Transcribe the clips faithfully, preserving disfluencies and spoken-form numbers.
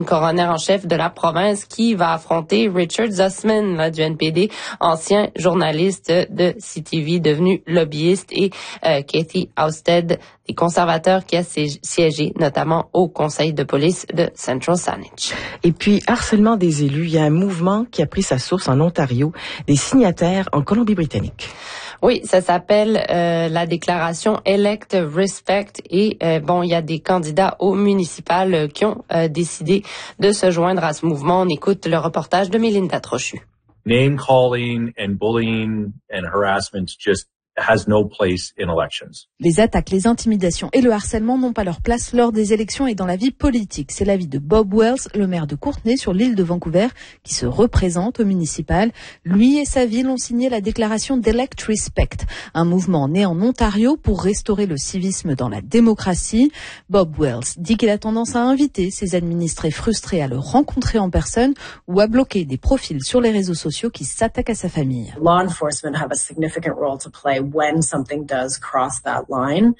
coroner en chef de la province qui va affronter Richard Zussman là, du N P D, ancien journaliste de C T V devenu lobbyiste, et euh, Kathy Ousted, des conservateurs, qui a siégé notamment au conseil de police de Central Saanich. Et puis, harcèlement des élus, il y a un mouvement qui a pris sa source en Ontario, des signataires en Colombie-Britannique. Oui, ça s'appelle euh, la déclaration Elect Respect, et euh, bon, il y a des candidats aux municipales euh, qui ont euh, décidé de se joindre à ce mouvement. On écoute le reportage de Mélinda Trochu. Name calling and bullying and harassment just has no place in elections. Les attaques, les intimidations et le harcèlement n'ont pas leur place lors des élections et dans la vie politique. C'est l'avis de Bob Wells, le maire de Courtenay sur l'île de Vancouver, qui se représente au municipal. Lui et sa ville ont signé la déclaration d'Elect Respect, un mouvement né en Ontario pour restaurer le civisme dans la démocratie. Bob Wells dit qu'il a tendance à inviter ses administrés frustrés à le rencontrer en personne ou à bloquer des profils sur les réseaux sociaux qui s'attaquent à sa famille. Law enforcement have a significant role to play when something does cross that line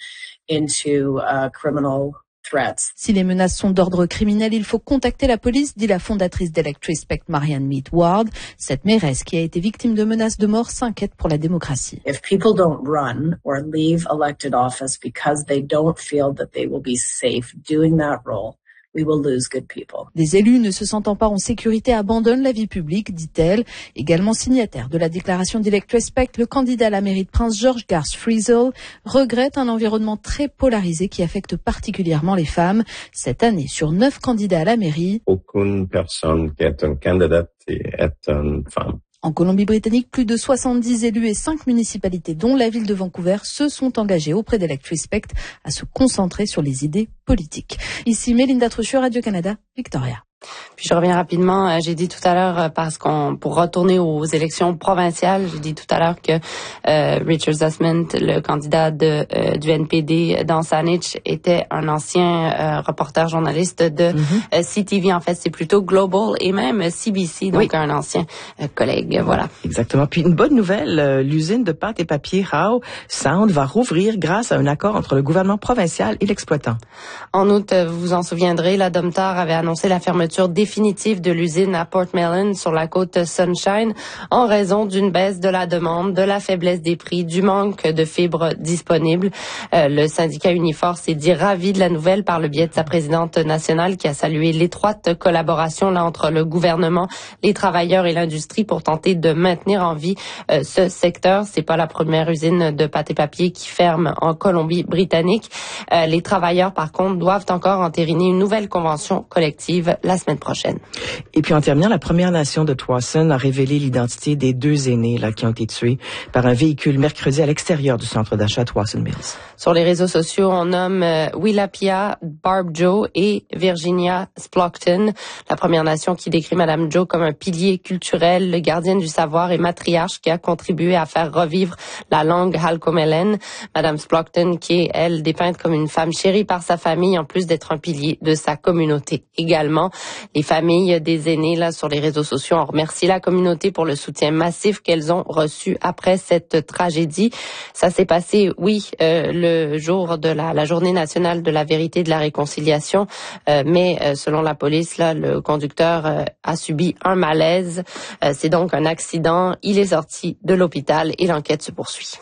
into uh, criminal threats. Si les menaces sont d'ordre criminel, il faut contacter la police, dit la fondatrice d'Elect Respect, Marianne Mead Ward. Cette mairesse qui a été victime de menaces de mort s'inquiète pour la démocratie. If people don't run or leave elected office because they don't feel that they will be safe doing that role, we will lose good people. Des élus ne se sentant pas en sécurité abandonnent la vie publique, dit-elle. Également signataire de la déclaration d'Elect Respect, le candidat à la mairie de Prince George, Garth Frizzle, regrette un environnement très polarisé qui affecte particulièrement les femmes. Cette année, sur neuf candidats à la mairie, aucune personne qui est une candidate est une femme. En Colombie-Britannique, plus de soixante-dix élus et cinq municipalités, dont la ville de Vancouver, se sont engagés auprès d'Elect Respect à se concentrer sur les idées politiques. Ici Mélinda Trochu, Radio-Canada, Victoria. Puis je reviens rapidement, j'ai dit tout à l'heure, parce qu'on pour retourner aux élections provinciales, j'ai dit tout à l'heure que euh, Richard Zussman, le candidat de euh, du N P D dans Saanich, était un ancien euh, reporter journaliste de mm-hmm. euh, C T V. En fait, c'est plutôt Global et même C B C, donc oui. un ancien euh, collègue. Voilà. Exactement. Puis une bonne nouvelle, euh, l'usine de pâte et papier Howe Sound va rouvrir grâce à un accord entre le gouvernement provincial et l'exploitant. En août, vous vous en souviendrez, la Domtar avait annoncé la fermeture définitive de l'usine à Portmelon sur la côte Sunshine en raison d'une baisse de la demande, de la faiblesse des prix, du manque de fibres disponibles. Euh, le syndicat Unifor s'est dit ravi de la nouvelle par le biais de sa présidente nationale qui a salué l'étroite collaboration là entre le gouvernement, les travailleurs et l'industrie pour tenter de maintenir en vie euh, ce secteur. C'est pas la première usine de pâte et papier qui ferme en Colombie-Britannique. Euh, les travailleurs, par contre, doivent encore entériner une nouvelle convention collective la semaine prochaine. Et puis en terminant, la Première Nation de Tsawwassen a révélé l'identité des deux aînés là qui ont été tués par un véhicule mercredi à l'extérieur du centre d'achat Tsawwassen Mills. Sur les réseaux sociaux, on nomme euh, Willapia, Barb Joe et Virginia Splockton. La Première Nation qui décrit Madame Joe comme un pilier culturel, le gardienne du savoir et matriarche qui a contribué à faire revivre la langue halkomelen. Madame Splockton qui est, elle, dépeinte comme une femme chérie par sa famille, en plus d'être un pilier de sa communauté également. Les familles des aînés là sur les réseaux sociaux ont remercié la communauté pour le soutien massif qu'elles ont reçu après cette tragédie. Ça s'est passé, oui, euh, le jour de la, la journée nationale de la vérité et de la réconciliation, euh, mais euh, selon la police, là, le conducteur euh, a subi un malaise. Euh, c'est donc un accident. Il est sorti de l'hôpital et l'enquête se poursuit.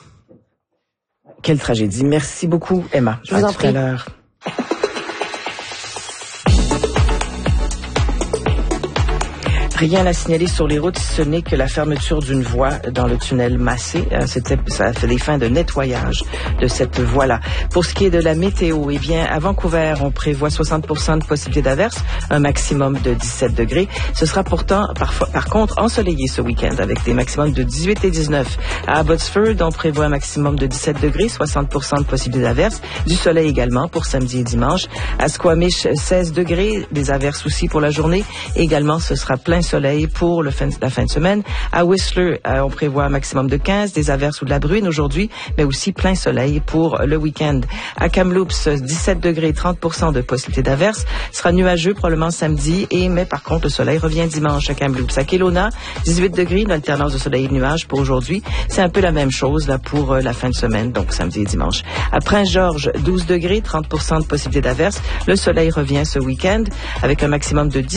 Quelle tragédie. Merci beaucoup, Emma. Je vous à en tout prie. À l'heure. Rien à signaler sur les routes, ce n'est que la fermeture d'une voie dans le tunnel Massé. C'était, ça a fait des fins de nettoyage de cette voie-là. Pour ce qui est de la météo, eh bien, à Vancouver, on prévoit soixante pour cent de possibilité d'averse, un maximum de dix-sept degrés. Ce sera pourtant, parfois, par contre, ensoleillé ce week-end avec des maximums de dix-huit et dix-neuf. À Abbotsford, on prévoit un maximum de dix-sept degrés, soixante pour cent de possibilité d'averse, du soleil également pour samedi et dimanche. À Squamish, seize degrés, des averses aussi pour la journée. Également, ce sera plein soleil pour le fin, la fin de semaine. À Whistler, euh, on prévoit un maximum de quinze, des averses ou de la bruine aujourd'hui, mais aussi plein soleil pour le week-end. À Kamloops, dix-sept degrés, trente pour cent de possibilité d'averse. Ce sera nuageux probablement samedi, et mais par contre, le soleil revient dimanche à Kamloops. À Kelowna, dix-huit degrés, une alternance de soleil et de nuages pour aujourd'hui. C'est un peu la même chose là pour euh, la fin de semaine, donc samedi et dimanche. À Prince-Georges, douze degrés, trente pour cent de possibilité d'averse. Le soleil revient ce week-end avec un maximum de dix